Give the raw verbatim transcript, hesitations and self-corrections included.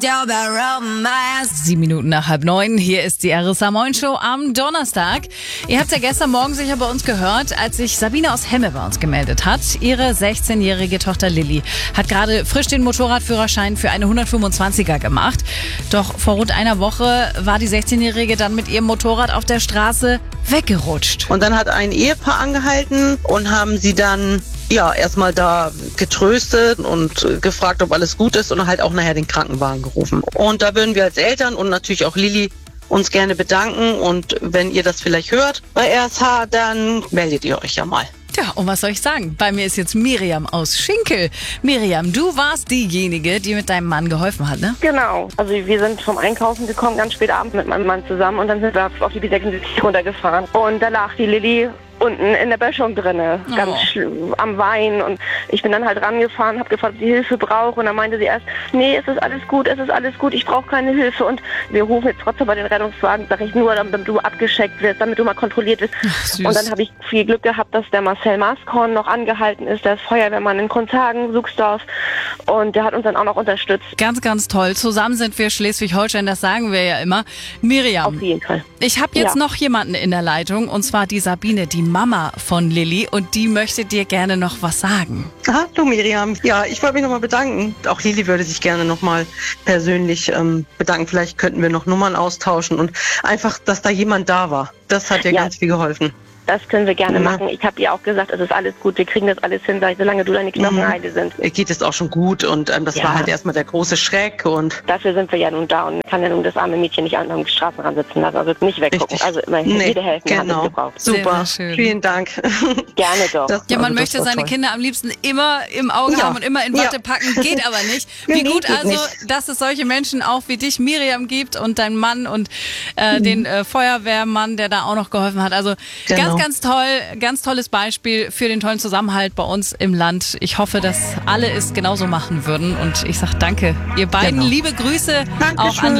Sieben Minuten nach halb neun, hier ist die R S A Moin Show am Donnerstag. Ihr habt ja gestern Morgen sicher bei uns gehört, als sich Sabine aus Hemme bei uns gemeldet hat. Ihre sechzehnjährige Tochter Lilly hat gerade frisch den Motorradführerschein für eine hundertfünfundzwanziger gemacht. Doch vor rund einer Woche war die sechzehnjährige dann mit ihrem Motorrad auf der Straße weggerutscht. Und dann hat ein Ehepaar angehalten und haben sie dann ja erstmal da getröstet und gefragt, ob alles gut ist und halt auch nachher den Krankenwagen gerufen. Und da würden wir als Eltern und natürlich auch Lilly uns gerne bedanken. Und wenn ihr das vielleicht hört bei R S H, dann meldet ihr euch ja mal. Tja, und was soll ich sagen? Bei mir ist jetzt Miriam aus Schinkel. Miriam, du warst diejenige, die mit deinem Mann geholfen hat, ne? Genau. Also wir sind vom Einkaufen gekommen, ganz spät abends mit meinem Mann zusammen und dann sind wir auf die B sechsundsiebzig runtergefahren. Und da lag die Lilly unten in der Böschung drinne, ganz Oh. sch- am Weinen. Und ich bin dann halt rangefahren, habe gefragt, ob sie Hilfe braucht. Und dann meinte sie erst, nee, es ist alles gut, es ist alles gut, ich brauche keine Hilfe. Und wir rufen jetzt trotzdem bei den Rettungswagen, sag ich nur, damit du abgescheckt wirst, damit du mal kontrolliert wirst. Ach, süß. Und dann habe ich viel Glück gehabt, dass der Marcel Maskorn noch angehalten ist, der ist Feuerwehrmann in Kunshagen, Suchsdorf. Und der hat uns dann auch noch unterstützt. Ganz, ganz toll. Zusammen sind wir Schleswig-Holstein, das sagen wir ja immer. Miriam, Auf jeden Fall. ich habe jetzt Ja. noch jemanden in der Leitung, und zwar die Sabine, die Mama von Lilly, und die möchte dir gerne noch was sagen. Hallo Miriam. Ja, ich wollte mich nochmal bedanken. Auch Lilly würde sich gerne nochmal persönlich ähm, bedanken. Vielleicht könnten wir noch Nummern austauschen und einfach, dass da jemand da war. Das hat dir Ja. ganz viel geholfen. Das können wir gerne Ja. machen. Ich habe ihr auch gesagt, es ist alles gut, wir kriegen das alles hin, sag ich, solange du deine Knochen Mhm. heile sind. Ihr geht es auch schon gut und ähm, das Ja. war halt erstmal der große Schreck und Dafür sind wir ja nun da und kann ja nun das arme Mädchen nicht am Straßenrand sitzen lassen, also nicht weggucken. Richtig. Also immer Nee, jede Hälfte hat es genau. gebraucht. Super. Sehr, sehr schön. Vielen Dank. Gerne doch. Das- Ja, man also, das möchte war seine toll. Kinder am liebsten immer im Auge Ja. haben und immer in Watte Ja. packen, geht aber nicht. Wie Nee, gut geht also, nicht. dass es solche Menschen auch wie dich, Miriam, gibt und dein Mann und äh, Mhm. den äh, Feuerwehrmann, der da auch noch geholfen hat. Also Genau. ganz, ganz toll, ganz tolles Beispiel für den tollen Zusammenhalt bei uns im Land. Ich hoffe, dass alle es genauso machen würden und ich sag danke. Ihr beiden, Genau. liebe Grüße auch Dankeschön. an